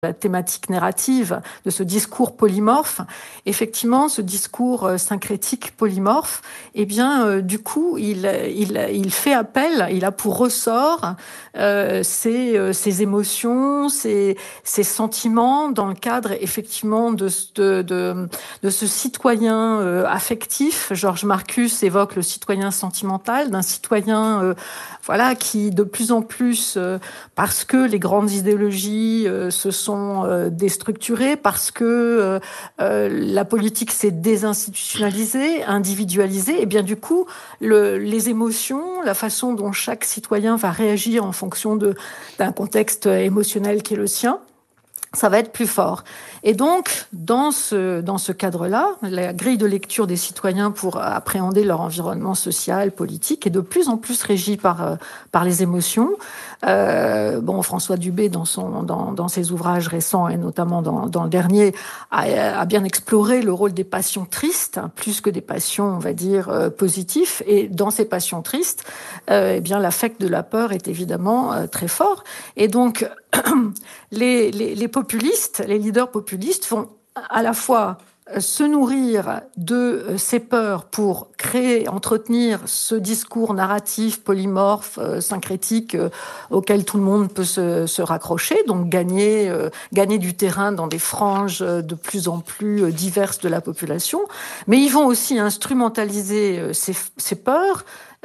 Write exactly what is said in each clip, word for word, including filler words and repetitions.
la thématique narrative, de ce discours polymorphe, effectivement, ce discours euh, syncrétique polymorphe, eh bien, euh, du coup, il, il, il fait appel, il a pour ressort euh, ses, euh, ses émotions, ses, ses sentiments dans le cadre, effectivement, de, de, de, de ce citoyen euh, affectif. Georges Marcus évoque le citoyen sentimental, d'un citoyen, euh, voilà, qui de plus en plus, euh, parce que les grandes idéologies euh, se sont Euh, déstructurés, parce que euh, euh, la politique s'est désinstitutionnalisée, individualisée, et bien du coup, le, les émotions, la façon dont chaque citoyen va réagir en fonction de, d'un contexte émotionnel qui est le sien, ça va être plus fort. Et donc, dans ce, dans ce cadre-là, la grille de lecture des citoyens pour appréhender leur environnement social, politique, est de plus en plus régie par, euh, par les émotions. Euh, bon, François Dubé, dans, son, dans, dans ses ouvrages récents, et notamment dans, dans le dernier, a, a bien exploré le rôle des passions tristes, plus que des passions, on va dire, euh, positives. Et dans ces passions tristes, euh, eh bien, l'affect de la peur est évidemment euh, très fort. Et donc, les, les, les populistes, les leaders populistes vont à la fois se nourrir de ces peurs pour créer, entretenir ce discours narratif polymorphe, euh, syncrétique, euh, auquel tout le monde peut se, se raccrocher, donc gagner, euh, gagner du terrain dans des franges de plus en plus diverses de la population. Mais ils vont aussi instrumentaliser ces, ces peurs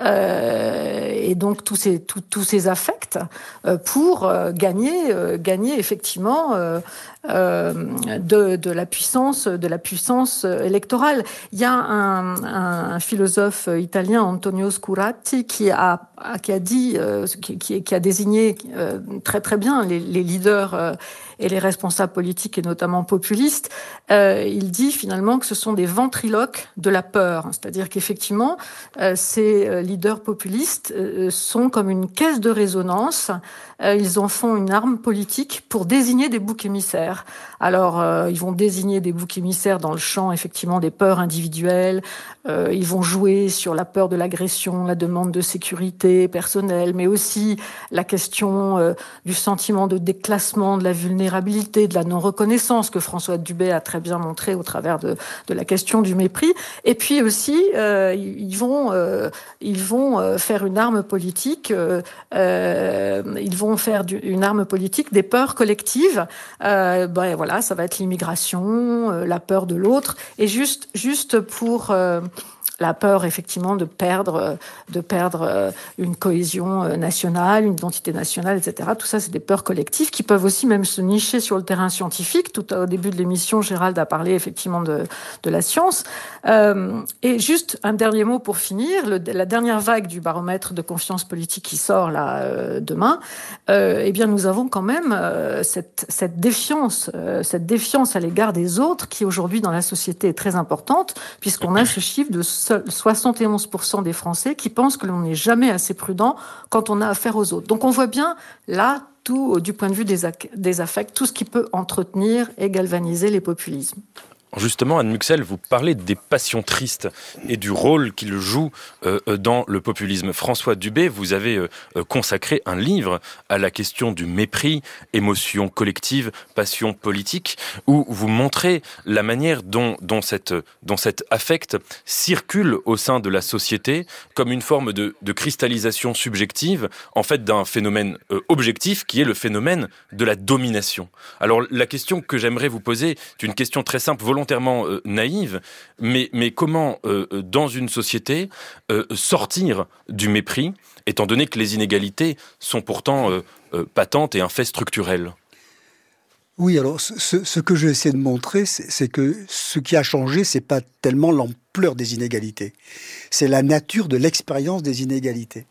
Euh, et donc tous ces tous, tous ces affects euh, pour euh, gagner euh, gagner effectivement euh, euh, de de la puissance de la puissance électorale. Il y a un, un, un philosophe italien, Antonio Scuratti, qui a qui a dit euh, qui, qui, qui a désigné euh, très très bien les, les leaders euh, et les responsables politiques, et notamment populistes. Euh, il dit finalement que ce sont des ventriloques de la peur, c'est-à-dire qu'effectivement euh, ces leaders populistes euh, sont comme une caisse de résonance. Euh, ils en font une arme politique pour désigner des boucs émissaires. Alors, euh, ils vont désigner des boucs émissaires dans le champ, effectivement, des peurs individuelles. Euh, ils vont jouer sur la peur de l'agression, la demande de sécurité personnelle, mais aussi la question euh, du sentiment de déclassement, de la vulnérabilité, de la non-reconnaissance, que François Dubé a très bien montré au travers de, de la question du mépris. Et puis aussi, euh, ils vont... Euh, ils vont euh, faire une arme politique, euh, euh, ils vont faire du, une arme politique des peurs collectives. Euh, ben voilà, ça va être l'immigration, euh, la peur de l'autre, et juste, juste pour euh, la peur effectivement de perdre, de perdre une cohésion nationale, une identité nationale, et cetera. Tout ça, c'est des peurs collectives qui peuvent aussi même se nicher sur le terrain scientifique. Tout au début de l'émission, Gérald a parlé effectivement de, de la science. Euh, et juste un dernier mot pour finir, le, la dernière vague du baromètre de confiance politique qui sort là euh, demain, euh, eh bien nous avons quand même euh, cette, cette défiance, euh, cette défiance à l'égard des autres qui aujourd'hui dans la société est très importante, puisqu'on a ce chiffre de soixante et onze pour cent des Français qui pensent que l'on n'est jamais assez prudent quand on a affaire aux autres. Donc on voit bien là tout du point de vue des, des affects, tout ce qui peut entretenir et galvaniser les populismes. Justement, Anne Muxel, vous parlez des passions tristes et du rôle qu'il joue euh, dans le populisme. François Dubé, vous avez euh, consacré un livre à la question du mépris, émotion collective, passion politique, où vous montrez la manière dont, dont, cette, dont cet affect circule au sein de la société comme une forme de, de cristallisation subjective, en fait, d'un phénomène euh, objectif qui est le phénomène de la domination. Alors, la question que j'aimerais vous poser est une question très simple, volontairement euh, naïve, mais, mais comment, euh, dans une société, euh, sortir du mépris, étant donné que les inégalités sont pourtant euh, euh, patentes et un fait structurel ? Oui, alors ce, ce que je essaie de montrer, c'est, c'est que ce qui a changé, c'est pas tellement l'ampleur des inégalités, c'est la nature de l'expérience des inégalités.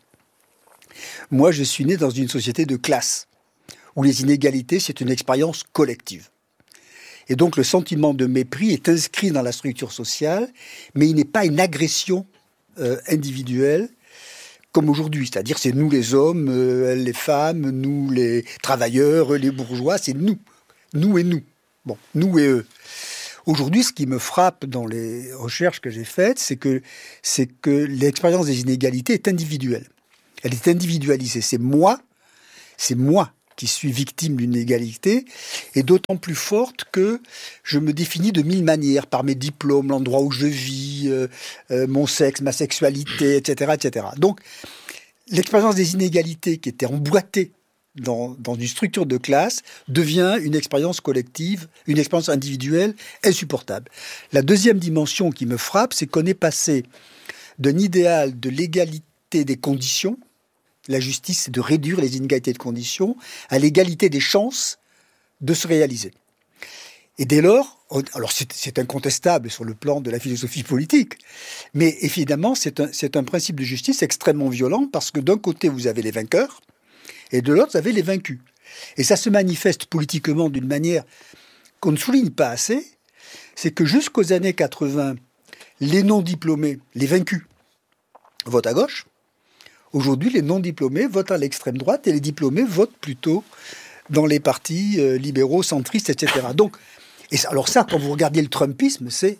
Moi, je suis né dans une société de classe, où les inégalités, c'est une expérience collective. Et donc le sentiment de mépris est inscrit dans la structure sociale, mais il n'est pas une agression euh, individuelle comme aujourd'hui. C'est-à-dire c'est nous les hommes, euh, les femmes, nous les travailleurs, les bourgeois, c'est nous. Nous et nous. Bon, nous et eux. Aujourd'hui, ce qui me frappe dans les recherches que j'ai faites, c'est que, c'est que l'expérience des inégalités est individuelle. Elle est individualisée. C'est moi, c'est moi qui suis victime d'une inégalité est d'autant plus forte que je me définis de mille manières, par mes diplômes, l'endroit où je vis, euh, euh, mon sexe, ma sexualité, et cetera, et cetera. Donc, l'expérience des inégalités qui était emboîtée dans, dans une structure de classe devient une expérience collective, une expérience individuelle insupportable. La deuxième dimension qui me frappe, c'est qu'on est passé d'un idéal de l'égalité des conditions. La justice, c'est de réduire les inégalités de conditions à l'égalité des chances de se réaliser. Et dès lors, on, alors c'est, c'est incontestable sur le plan de la philosophie politique, mais évidemment, c'est un, c'est un principe de justice extrêmement violent parce que d'un côté, vous avez les vainqueurs et de l'autre, vous avez les vaincus. Et ça se manifeste politiquement d'une manière qu'on ne souligne pas assez, c'est que jusqu'aux années quatre-vingts, les non-diplômés, les vaincus, votent à gauche. Aujourd'hui, les non-diplômés votent à l'extrême droite et les diplômés votent plutôt dans les partis euh, libéraux, centristes, et cetera. Donc, et ça, alors ça, quand vous regardez le Trumpisme, c'est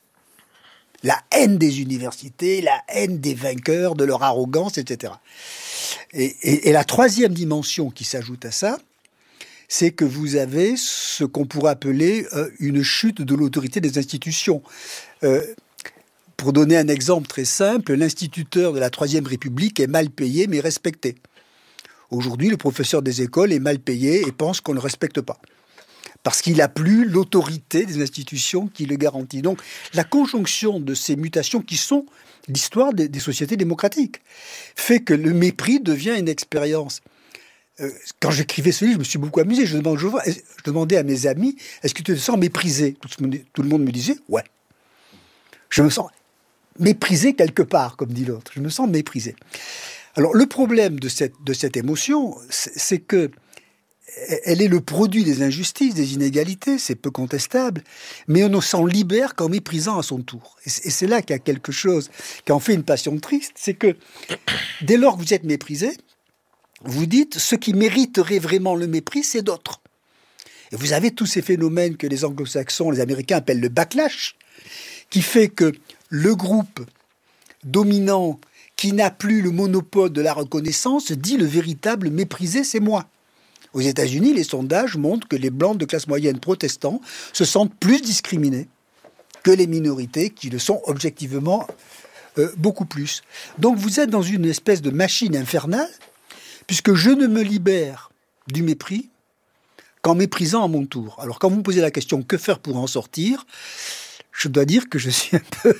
la haine des universités, la haine des vainqueurs, de leur arrogance, et cetera. Et, et, et la troisième dimension qui s'ajoute à ça, c'est que vous avez ce qu'on pourrait appeler euh, une chute de l'autorité des institutions. Euh, Pour donner un exemple très simple, l'instituteur de la Troisième République est mal payé mais respecté. Aujourd'hui, le professeur des écoles est mal payé et pense qu'on ne le respecte pas. Parce qu'il n'a plus l'autorité des institutions qui le garantit. Donc, la conjonction de ces mutations qui sont l'histoire des, des sociétés démocratiques fait que le mépris devient une expérience. Euh, quand j'écrivais ce livre, je me suis beaucoup amusé. Je demandais, je, je demandais à mes amis, est-ce que tu te sens méprisé ? tout, tout le monde me disait, ouais. Je me sens méprisé quelque part, comme dit l'autre. Je me sens méprisé. Alors, le problème de cette, de cette émotion, c'est, c'est que elle est le produit des injustices, des inégalités, c'est peu contestable, mais on s'en libère qu'en méprisant à son tour. Et c'est, et c'est là qu'il y a quelque chose qui en fait une passion triste, c'est que dès lors que vous êtes méprisé, vous dites, ce qui mériterait vraiment le mépris, c'est d'autres. Et vous avez tous ces phénomènes que les anglo-saxons, les américains appellent le backlash, qui fait que le groupe dominant qui n'a plus le monopole de la reconnaissance dit le véritable méprisé, c'est moi. Aux États-Unis, les sondages montrent que les blancs de classe moyenne protestants se sentent plus discriminés que les minorités qui le sont objectivement euh, beaucoup plus. Donc vous êtes dans une espèce de machine infernale, puisque je ne me libère du mépris qu'en méprisant à mon tour. Alors quand vous me posez la question « que faire pour en sortir ?», je dois dire que je suis un peu,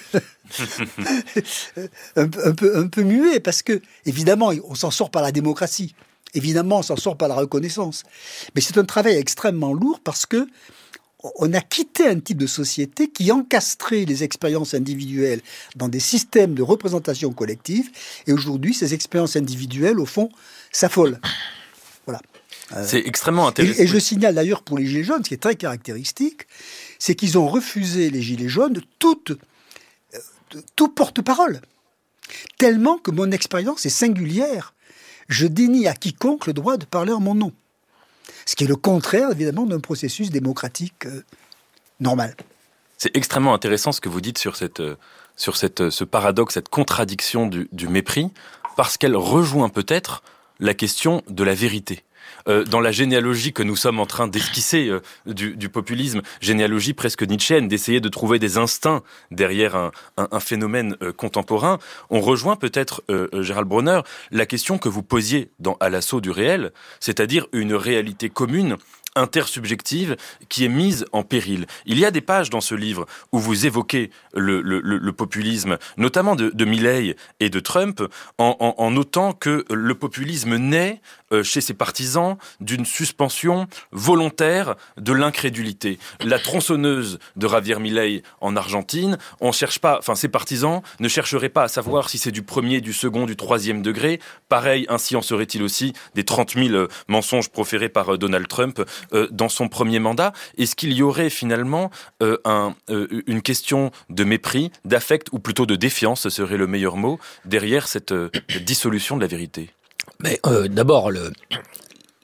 un, peu, un, peu, un peu muet, parce que, évidemment, on s'en sort par la démocratie. Évidemment, on s'en sort par la reconnaissance. Mais c'est un travail extrêmement lourd parce que on a quitté un type de société qui encastrait les expériences individuelles dans des systèmes de représentation collective. Et aujourd'hui, ces expériences individuelles, au fond, s'affolent. Voilà. C'est euh, extrêmement intéressant. Et, et je signale d'ailleurs pour les Gilets jaunes, ce qui est très caractéristique, c'est qu'ils ont refusé, les Gilets jaunes, toute, euh, tout porte-parole. Tellement que mon expérience est singulière. Je dénie à quiconque le droit de parler en mon nom. Ce qui est le contraire, évidemment, d'un processus démocratique euh, normal. C'est extrêmement intéressant ce que vous dites sur, cette, sur cette, ce paradoxe, cette contradiction du, du mépris, parce qu'elle rejoint peut-être la question de la vérité. Euh, dans la généalogie que nous sommes en train d'esquisser euh, du, du populisme, généalogie presque nietzschéenne, d'essayer de trouver des instincts derrière un, un, un phénomène euh, contemporain, on rejoint peut-être, euh, Gérald Bronner, la question que vous posiez dans À l'assaut du réel, c'est-à-dire une réalité commune, intersubjective, qui est mise en péril. Il y a des pages dans ce livre où vous évoquez le, le, le populisme, notamment de, de Milei et de Trump, en, en, en notant que le populisme naît euh, chez ses partisans d'une suspension volontaire de l'incrédulité. La tronçonneuse de Javier Milei en Argentine, on cherche pas, enfin ses partisans ne chercheraient pas à savoir si c'est du premier, du second, du troisième degré. Pareil, ainsi en serait-il aussi des trente mille mensonges proférés par Donald Trump Euh, dans son premier mandat. Est-ce qu'il y aurait finalement euh, un, euh, une question de mépris, d'affect, ou plutôt de défiance, ce serait le meilleur mot, derrière cette euh, dissolution de la vérité ? Mais euh, d'abord, le,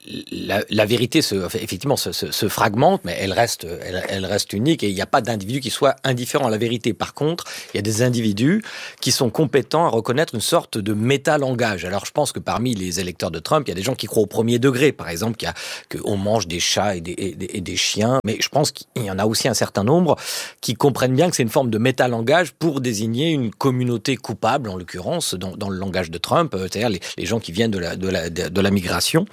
La, la vérité, se, effectivement, se, se, se fragmente, mais elle reste, elle, elle reste unique et il n'y a pas d'individu qui soit indifférent à la vérité. Par contre, il y a des individus qui sont compétents à reconnaître une sorte de métalangage. Alors, je pense que parmi les électeurs de Trump, il y a des gens qui croient au premier degré, par exemple, qu'il y a, qu'on mange des chats et des, et, des, et des chiens, mais je pense qu'il y en a aussi un certain nombre qui comprennent bien que c'est une forme de métalangage pour désigner une communauté coupable, en l'occurrence, dans, dans le langage de Trump, c'est-à-dire les, les gens qui viennent de la, de la, de, de la migration.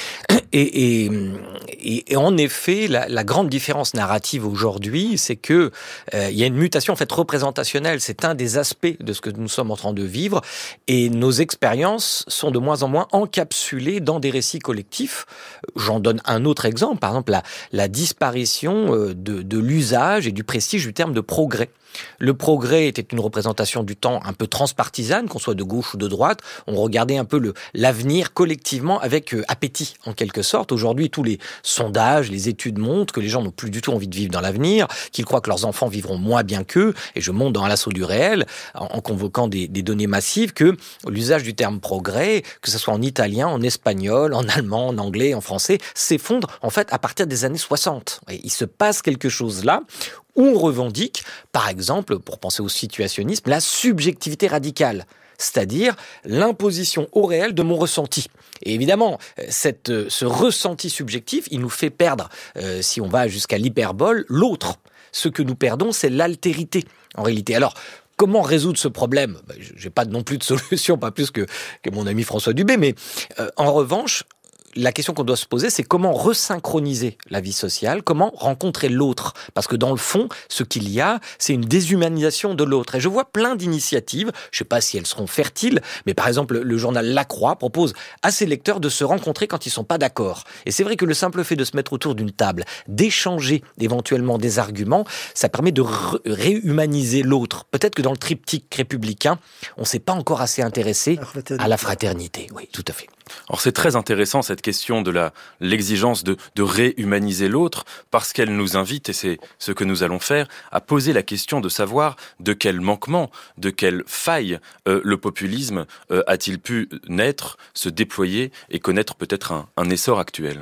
Et, et, et, et en effet, la, la grande différence narrative aujourd'hui, c'est que euh, il y a une mutation en fait représentationnelle. C'est un des aspects de ce que nous sommes en train de vivre, et nos expériences sont de moins en moins encapsulées dans des récits collectifs. J'en donne un autre exemple, par exemple la, la disparition de, de l'usage et du prestige du terme de progrès. Le progrès était une représentation du temps un peu transpartisane, qu'on soit de gauche ou de droite. On regardait un peu le, l'avenir collectivement avec euh, appétit, en quelque sorte. Aujourd'hui, tous les sondages, les études montrent que les gens n'ont plus du tout envie de vivre dans l'avenir, qu'ils croient que leurs enfants vivront moins bien qu'eux. Et je monte dans l'assaut du réel, en, en convoquant des, des données massives, que l'usage du terme progrès, que ce soit en italien, en espagnol, en allemand, en anglais, en français, s'effondre en fait à partir des années soixante. Et il se passe quelque chose là, où on revendique, par exemple, pour penser au situationnisme, la subjectivité radicale, c'est-à-dire l'imposition au réel de mon ressenti. Et évidemment, cette, ce ressenti subjectif, il nous fait perdre, euh, si on va jusqu'à l'hyperbole, l'autre. Ce que nous perdons, c'est l'altérité, en réalité. Alors, comment résoudre ce problème ? Ben, je n'ai pas non plus de solution, pas plus que, que mon ami François Dubé, mais euh, en revanche, la question qu'on doit se poser, c'est comment resynchroniser la vie sociale, comment rencontrer l'autre. Parce que dans le fond, ce qu'il y a, c'est une déshumanisation de l'autre. Et je vois plein d'initiatives, je ne sais pas si elles seront fertiles, mais par exemple, le journal La Croix propose à ses lecteurs de se rencontrer quand ils ne sont pas d'accord. Et c'est vrai que le simple fait de se mettre autour d'une table, d'échanger éventuellement des arguments, ça permet de ré- réhumaniser l'autre. Peut-être que dans le triptyque républicain, on ne s'est pas encore assez intéressé à la fraternité. Oui, tout à fait. Alors c'est très intéressant cette question de la l'exigence de, de réhumaniser l'autre, parce qu'elle nous invite, et c'est ce que nous allons faire, à poser la question de savoir de quel manquement, de quelle faille euh, le populisme euh, a-t-il pu naître, se déployer et connaître peut-être un, un essor actuel.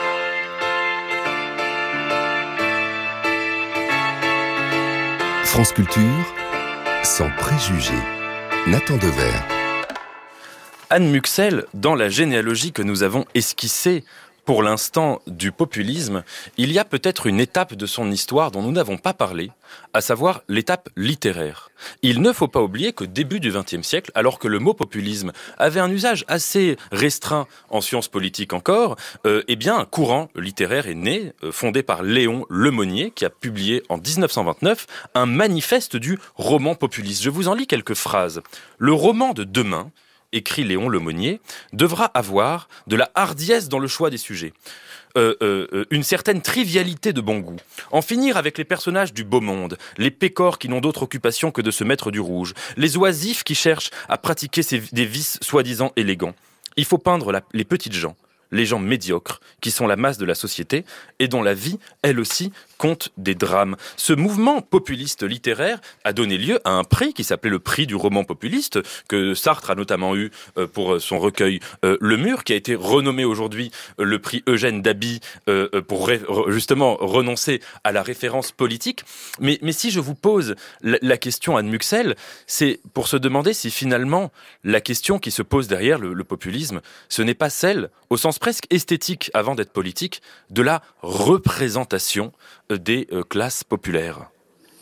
France Culture, sans préjugés. Nathan Dever. Anne Muxel, dans la généalogie que nous avons esquissée pour l'instant du populisme, il y a peut-être une étape de son histoire dont nous n'avons pas parlé, à savoir l'étape littéraire. Il ne faut pas oublier qu'au début du vingtième siècle, alors que le mot populisme avait un usage assez restreint en sciences politiques encore, euh, eh bien un courant littéraire est né, euh, fondé par Léon Lemonnier, qui a publié en dix-neuf cent vingt-neuf un manifeste du roman populiste. Je vous en lis quelques phrases. Le roman de demain, écrit Léon Lemonnier, devra avoir de la hardiesse dans le choix des sujets, euh, euh, une certaine trivialité de bon goût, en finir avec les personnages du beau monde, les pécores qui n'ont d'autre occupation que de se mettre du rouge, les oisifs qui cherchent à pratiquer ces, des vices soi-disant élégants. Il faut peindre la, les petites gens, les gens médiocres, qui sont la masse de la société et dont la vie, elle aussi, compte des drames. Ce mouvement populiste littéraire a donné lieu à un prix qui s'appelait le prix du roman populiste, que Sartre a notamment eu pour son recueil Le Mur, qui a été renommé aujourd'hui le prix Eugène Daby pour ré- justement renoncer à la référence politique. Mais, mais si je vous pose la, la question, Anne Muxel, c'est pour se demander si finalement la question qui se pose derrière le, le populisme, ce n'est pas celle, au sens presque esthétique avant d'être politique, de la représentation des euh, classes populaires.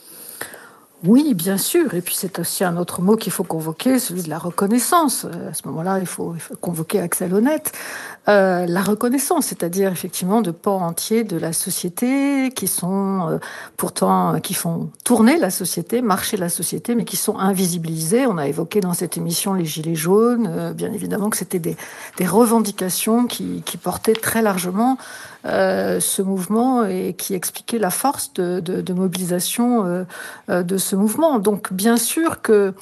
Oui, bien sûr. Et puis c'est aussi un autre mot qu'il faut convoquer, celui de la reconnaissance. À ce moment-là, il faut, il faut convoquer Axel Honneth. Euh, la reconnaissance, c'est-à-dire effectivement de pans entiers de la société qui sont euh, pourtant, qui font tourner la société, marcher la société, mais qui sont invisibilisés. On a évoqué dans cette émission les Gilets jaunes, euh, bien évidemment que c'était des, des revendications qui, qui portaient très largement euh, ce mouvement et qui expliquaient la force de, de, de mobilisation euh, de ce mouvement. Donc bien sûr que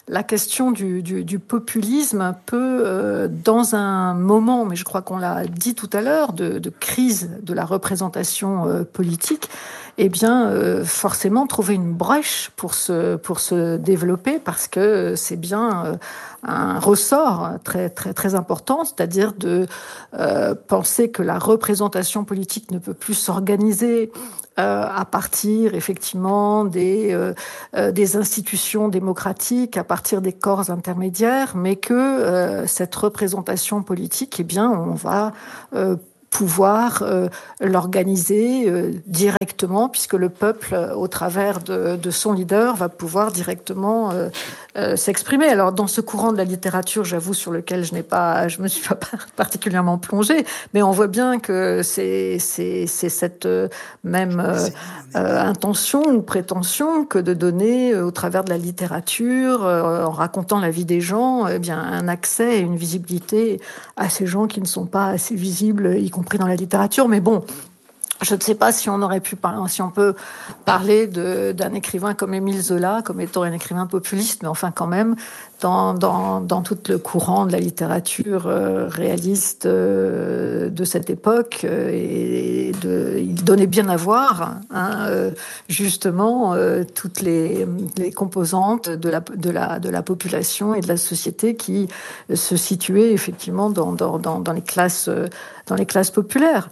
la question du, du, du populisme peut, euh, dans un moment, mais je crois qu'on l'a dit tout à l'heure, de, de crise de la représentation euh, politique, eh bien, euh, forcément trouver une brèche pour se, pour se développer, parce que c'est bien euh, un ressort très, très, très important, c'est-à-dire de euh, penser que la représentation politique ne peut plus s'organiser Euh, à partir effectivement des, euh, euh, des institutions démocratiques, à partir des corps intermédiaires, mais que euh, cette représentation politique, eh bien, on va euh, pouvoir euh, l'organiser euh, directement, puisque le peuple, euh, au travers de, de son leader, va pouvoir directement euh, euh, s'exprimer. Alors, dans ce courant de la littérature, j'avoue, sur lequel je n'ai pas, je me suis pas particulièrement plongée, mais on voit bien que c'est, c'est, c'est cette euh, même euh, euh, intention ou prétention que de donner, euh, au travers de la littérature, euh, en racontant la vie des gens, eh bien, un accès et une visibilité à ces gens qui ne sont pas assez visibles, y compris dans la littérature. Mais bon, je ne sais pas si on aurait pu parler, si on peut parler de, d'un écrivain comme Émile Zola comme étant un écrivain populiste, mais enfin quand même, dans, dans, dans tout le courant de la littérature euh, réaliste euh, de cette époque, euh, et de, il donnait bien à voir, hein, euh, justement, euh, toutes les, les composantes de la, de, la, de la population et de la société qui se situaient effectivement dans, dans, dans, dans les classes, dans les classes populaires.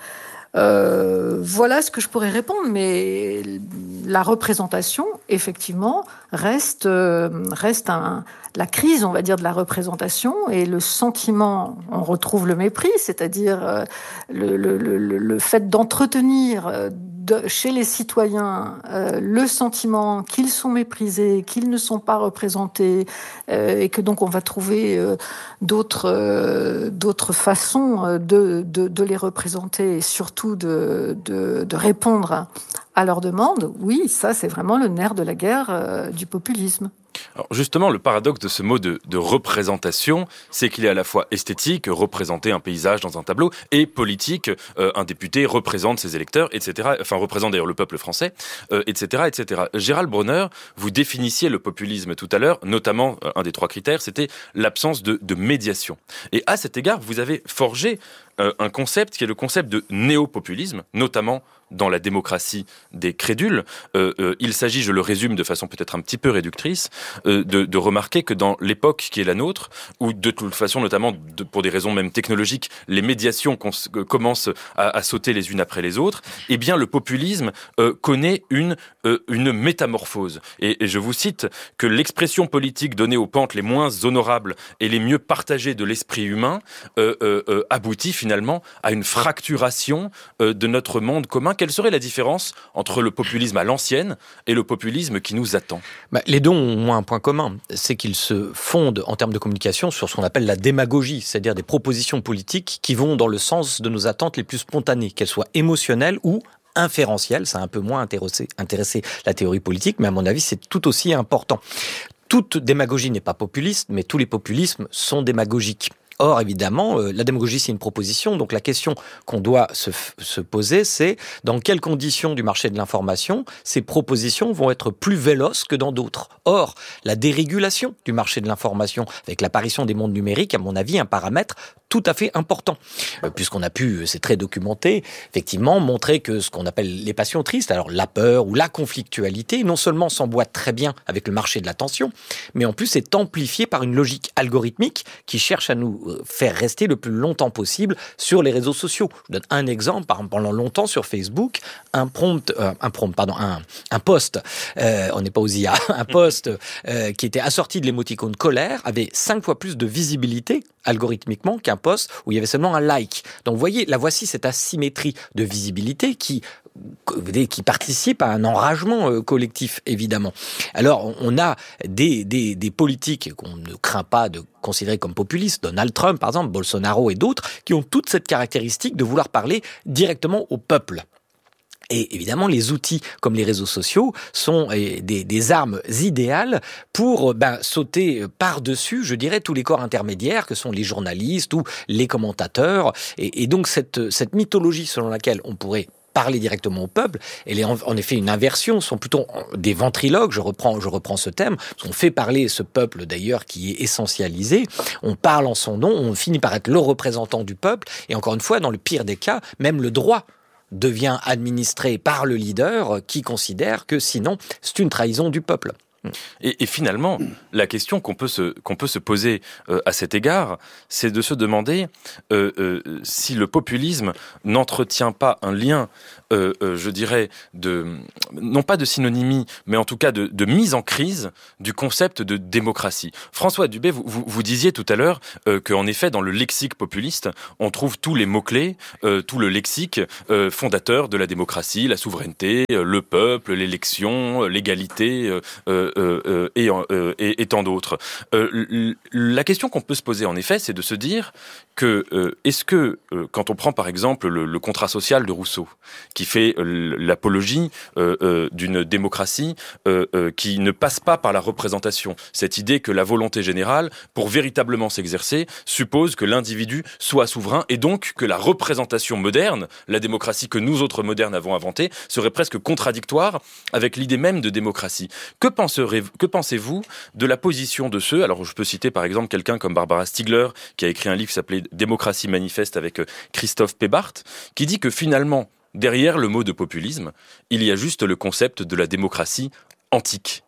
Euh, voilà ce que je pourrais répondre, mais la représentation, effectivement, reste, euh, reste un, la crise, on va dire, de la représentation, et le sentiment, on retrouve le mépris, c'est-à-dire euh, le, le, le, le fait d'entretenir euh, de, chez les citoyens euh, le sentiment qu'ils sont méprisés, qu'ils ne sont pas représentés, euh, et que donc on va trouver euh, d'autres, euh, d'autres façons de, de, de les représenter, et surtout de, de, de répondre à leurs demandes. Oui, ça c'est vraiment le nerf de la guerre euh, du populisme. Alors justement, le paradoxe de ce mot de, de représentation, c'est qu'il est à la fois esthétique, représenter un paysage dans un tableau, et politique, euh, un député représente ses électeurs, et cetera. Enfin, représente d'ailleurs le peuple français, euh, et cetera, et cetera. Gérald Bronner, vous définissiez le populisme tout à l'heure, notamment, euh, un des trois critères, c'était l'absence de, de médiation. Et à cet égard, vous avez forgé euh, un concept qui est le concept de néo-populisme, notamment dans la démocratie des crédules. Euh, euh, il s'agit, je le résume de façon peut-être un petit peu réductrice, euh, de, de remarquer que dans l'époque qui est la nôtre, où de toute façon, notamment de, pour des raisons même technologiques, les médiations cons- commencent à, à sauter les unes après les autres, eh bien le populisme euh, connaît une, euh, une métamorphose. Et, et je vous cite que l'expression politique donnée aux pentes les moins honorables et les mieux partagées de l'esprit humain euh, euh, euh, aboutit finalement à une fracturation euh, de notre monde commun. Quelle serait la différence entre le populisme à l'ancienne et le populisme qui nous attend ? Bah, les deux ont un point commun, c'est qu'ils se fondent en termes de communication sur ce qu'on appelle la démagogie, c'est-à-dire des propositions politiques qui vont dans le sens de nos attentes les plus spontanées, qu'elles soient émotionnelles ou inférentielles. Ça a un peu moins intéressé, intéressé la théorie politique, mais à mon avis, c'est tout aussi important. Toute démagogie n'est pas populiste, mais tous les populismes sont démagogiques. Or, évidemment, euh, la démagogie, c'est une proposition. Donc, la question qu'on doit se, f- se poser, c'est dans quelles conditions du marché de l'information ces propositions vont être plus véloces que dans d'autres. Or, la dérégulation du marché de l'information, avec l'apparition des mondes numériques, à mon avis, un paramètre tout à fait important. Euh, puisqu'on a pu, c'est très documenté, effectivement, montrer que ce qu'on appelle les passions tristes, alors la peur ou la conflictualité, non seulement s'emboîte très bien avec le marché de l'attention, mais en plus est amplifié par une logique algorithmique qui cherche à nous faire rester le plus longtemps possible sur les réseaux sociaux. Je donne un exemple. Par exemple, pendant longtemps sur Facebook, un prompt, euh, un prompt, pardon, un, un post, euh, on n'est pas aux I A, un post euh, qui était assorti de l'émoticône colère avait cinq fois plus de visibilité algorithmiquement qu'un post où il y avait seulement un like. Donc, vous voyez, là voici cette asymétrie de visibilité qui qui participe à un enragement euh, collectif, évidemment. Alors, on a des, des, des politiques qu'on ne craint pas de considérer comme populistes, Donald Trump, par exemple, Bolsonaro et d'autres, qui ont toute cette caractéristique de vouloir parler directement au peuple. Et évidemment, les outils comme les réseaux sociaux sont des, des armes idéales pour ben, sauter par-dessus, je dirais, tous les corps intermédiaires que sont les journalistes ou les commentateurs. Et, et donc, cette, cette mythologie selon laquelle on pourrait parler directement au peuple. Elle est en, en effet une inversion, ce sont plutôt des ventriloques, je reprends, je reprends ce thème. On fait parler ce peuple d'ailleurs qui est essentialisé, on parle en son nom, on finit par être le représentant du peuple, et encore une fois, dans le pire des cas, même le droit devient administré par le leader qui considère que sinon, c'est une trahison du peuple. Et, et finalement, la question qu'on peut se, qu'on peut se poser euh, à cet égard, c'est de se demander euh, euh, si le populisme n'entretient pas un lien, euh, euh, je dirais, de, non pas de synonymie, mais en tout cas de, de mise en crise du concept de démocratie. François Dubé, vous, vous, vous disiez tout à l'heure euh, qu'en effet, dans le lexique populiste, on trouve tous les mots-clés, euh, tout le lexique euh, fondateur de la démocratie, la souveraineté, euh, le peuple, l'élection, euh, l'égalité, euh, euh, Euh, et, euh, et, et tant d'autres. Euh, la question qu'on peut se poser, en effet, c'est de se dire que euh, est-ce que, euh, quand on prend par exemple le, le contrat social de Rousseau, qui fait euh, l'apologie euh, euh, d'une démocratie euh, euh, qui ne passe pas par la représentation, cette idée que la volonté générale, pour véritablement s'exercer, suppose que l'individu soit souverain et donc que la représentation moderne, la démocratie que nous autres modernes avons inventée, serait presque contradictoire avec l'idée même de démocratie. Que penserez, que pensez-vous de la position de ceux, alors je peux citer par exemple quelqu'un comme Barbara Stiegler, qui a écrit un livre qui s'appelait Démocratie manifeste avec Christophe Pébart, qui dit que finalement, derrière le mot de populisme, il y a juste le concept de la démocratie antique.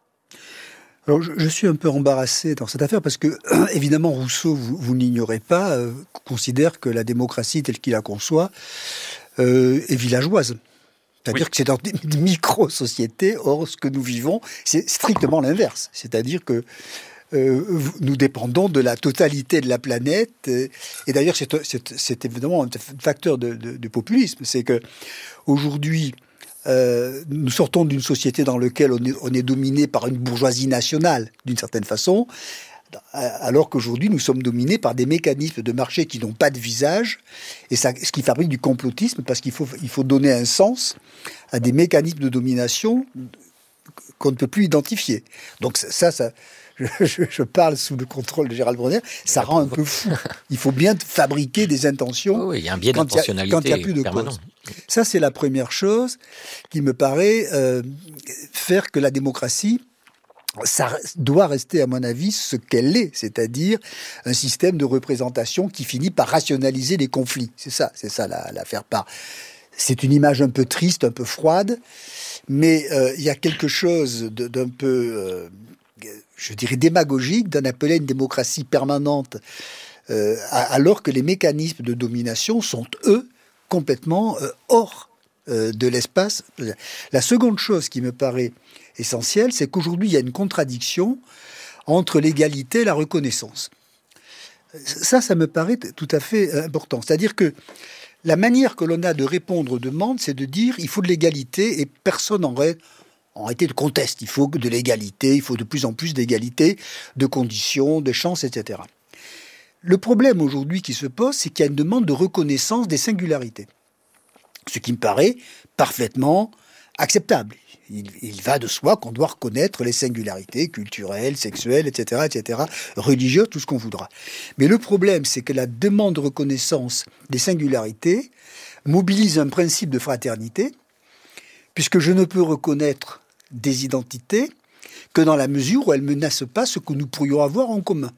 Alors, je, je suis un peu embarrassé dans cette affaire parce que, évidemment, Rousseau, vous, vous n'ignorez pas, euh, considère que la démocratie telle qu'il la conçoit euh, est villageoise. C'est-à-dire oui. que c'est dans des micro-sociétés. Or, ce que nous vivons, c'est strictement l'inverse. C'est-à-dire que euh, nous dépendons de la totalité de la planète. Et, et d'ailleurs, c'est, c'est, c'est évidemment un facteur de, de, de populisme. C'est que aujourd'hui, euh, nous sortons d'une société dans laquelle on est, on est dominé par une bourgeoisie nationale, d'une certaine façon, alors qu'aujourd'hui, nous sommes dominés par des mécanismes de marché qui n'ont pas de visage, et ça, ce qui fabrique du complotisme, parce qu'il faut, il faut donner un sens à des mécanismes de domination qu'on ne peut plus identifier. Donc ça, ça je, je, je parle sous le contrôle de Gérald Bronner, ça rend un peu fou. Il faut bien fabriquer des intentions. Oui, il y a un biais d'intentionnalité quand il n'y a plus de permanent. cause. Ça, c'est la première chose qui me paraît euh, faire que la démocratie, ça doit rester, à mon avis, ce qu'elle est, c'est-à-dire un système de représentation qui finit par rationaliser les conflits. C'est ça, c'est ça la, la faire part. C'est une image un peu triste, un peu froide, mais euh, il y a quelque chose de, d'un peu, euh, je dirais, démagogique d'en appeler une démocratie permanente, euh, alors que les mécanismes de domination sont, eux, complètement euh, hors euh, de l'espace. La seconde chose qui me paraît essentiel, c'est qu'aujourd'hui, il y a une contradiction entre l'égalité et la reconnaissance. Ça, ça me paraît tout à fait important. C'est-à-dire que la manière que l'on a de répondre aux demandes, c'est de dire il faut de l'égalité et personne en réalité de conteste. Il faut de l'égalité, il faut de plus en plus d'égalité, de conditions, de chances, et cetera. Le problème aujourd'hui qui se pose, c'est qu'il y a une demande de reconnaissance des singularités. Ce qui me paraît parfaitement acceptable. Il, il va de soi qu'on doit reconnaître les singularités culturelles, sexuelles, et cetera, et cetera, religieuses, tout ce qu'on voudra. Mais le problème, c'est que la demande de reconnaissance des singularités mobilise un principe de fraternité, puisque je ne peux reconnaître des identités que dans la mesure où elles ne menacent pas ce que nous pourrions avoir en commun.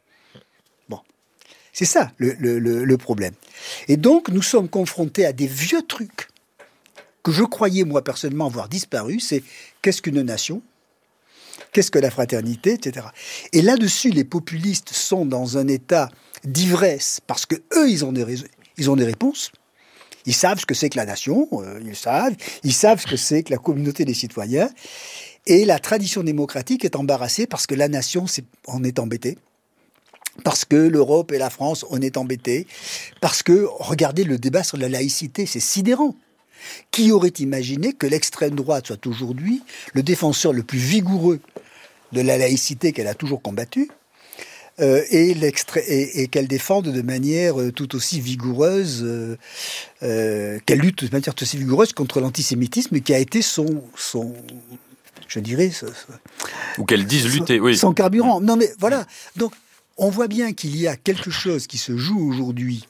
Bon, c'est ça le, le, le, le problème. Et donc, nous sommes confrontés à des vieux trucs que je croyais, moi, personnellement, avoir disparu, c'est qu'est-ce qu'une nation ? Qu'est-ce que la fraternité, et cetera. Et là-dessus, les populistes sont dans un état d'ivresse, parce que eux, ils ont des, rais- ils ont des réponses. Ils savent ce que c'est que la nation, euh, ils savent, ils savent ce que c'est que la communauté des citoyens. Et la tradition démocratique est embarrassée parce que la nation, c'est, on est embêté. Parce que l'Europe et la France, on est embêtés. Parce que, regardez le débat sur la laïcité, c'est sidérant. Qui aurait imaginé que l'extrême droite soit aujourd'hui le défenseur le plus vigoureux de la laïcité qu'elle a toujours combattue euh, et, et, et qu'elle défende de manière euh, tout aussi vigoureuse, euh, euh, qu'elle lutte de manière tout aussi vigoureuse contre l'antisémitisme qui a été son, son je dirais, ce, ce, ou qu'elle dise lutter, son, oui. son carburant. Non mais voilà, donc on voit bien qu'il y a quelque chose qui se joue aujourd'hui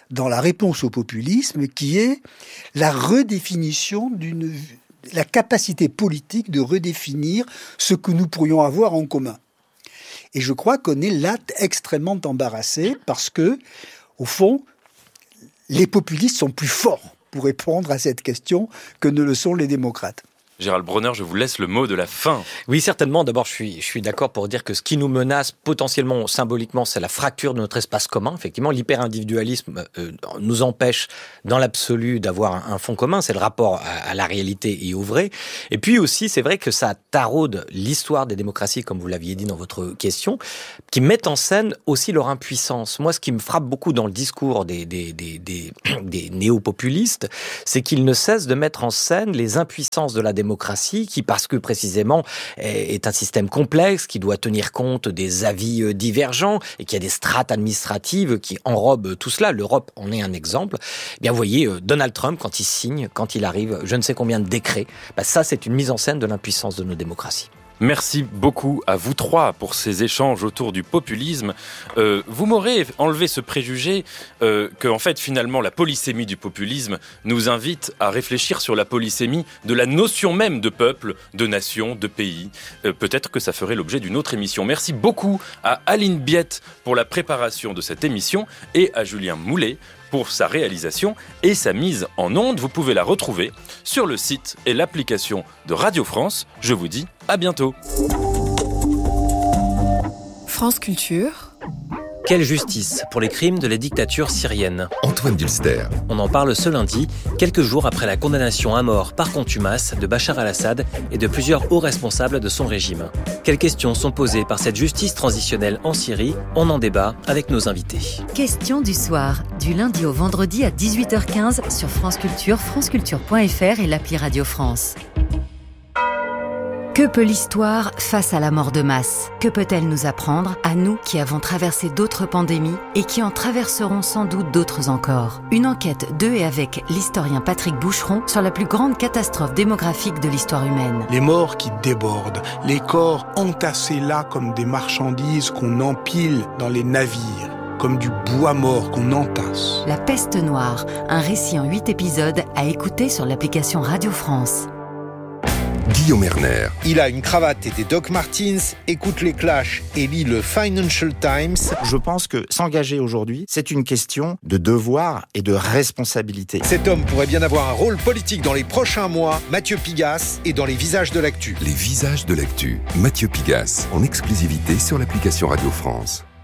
dans la réponse au populisme, qui est la redéfinition d'une, la capacité politique de redéfinir ce que nous pourrions avoir en commun. Et je crois qu'on est là extrêmement embarrassé parce que, au fond, les populistes sont plus forts pour répondre à cette question que ne le sont les démocrates. Gérald Bronner, je vous laisse le mot de la fin. Oui, certainement. D'abord, je suis, je suis d'accord pour dire que ce qui nous menace potentiellement, symboliquement, c'est la fracture de notre espace commun. Effectivement, l'hyper-individualisme euh, nous empêche, dans l'absolu, d'avoir un, un fond commun. C'est le rapport à, à la réalité et au vrai. Et puis aussi, c'est vrai que ça taraude l'histoire des démocraties, comme vous l'aviez dit dans votre question, qui mettent en scène aussi leur impuissance. Moi, ce qui me frappe beaucoup dans le discours des, des, des, des, des néo-populistes, c'est qu'ils ne cessent de mettre en scène les impuissances de la démocratie démocratie qui, parce que précisément est un système complexe, qui doit tenir compte des avis divergents et qui a des strates administratives qui enrobent tout cela. L'Europe en est un exemple. Eh bien, vous voyez, Donald Trump, quand il signe, quand il arrive, je ne sais combien de décrets, bah ça, c'est une mise en scène de l'impuissance de nos démocraties. Merci beaucoup à vous trois pour ces échanges autour du populisme. Euh, vous m'aurez enlevé ce préjugé euh, que, en fait, finalement, la polysémie du populisme nous invite à réfléchir sur la polysémie de la notion même de peuple, de nation, de pays. Euh, peut-être que ça ferait l'objet d'une autre émission. Merci beaucoup à Aline Biette pour la préparation de cette émission et à Julien Moulet pour sa réalisation et sa mise en onde. Vous pouvez la retrouver sur le site et l'application de Radio France. Je vous dis à bientôt. France Culture. Quelle justice pour les crimes de la dictature syrienne. Antoine Dulster. On en parle ce lundi, quelques jours après la condamnation à mort par contumace de Bachar al-Assad et de plusieurs hauts responsables de son régime. Quelles questions sont posées par cette justice transitionnelle en Syrie ? On en débat avec nos invités. Questions du soir, du lundi au vendredi à dix-huit heures quinze sur France Culture, franceculture point f r et l'appli Radio France. Que peut l'histoire face à la mort de masse ? Que peut-elle nous apprendre, à nous qui avons traversé d'autres pandémies et qui en traverseront sans doute d'autres encore ? Une enquête de et avec l'historien Patrick Boucheron sur la plus grande catastrophe démographique de l'histoire humaine. Les morts qui débordent, les corps entassés là comme des marchandises qu'on empile dans les navires, comme du bois mort qu'on entasse. La peste noire, un récit en huit épisodes à écouter sur l'application Radio France. Guillaume Erner. Il a une cravate et des Doc Martens, écoute les Clash et lit le Financial Times. Je pense que s'engager aujourd'hui, c'est une question de devoir et de responsabilité. Cet homme pourrait bien avoir un rôle politique dans les prochains mois. Mathieu Pigasse est dans Les Visages de l'actu. Les Visages de l'actu. Mathieu Pigasse, en exclusivité sur l'application Radio France.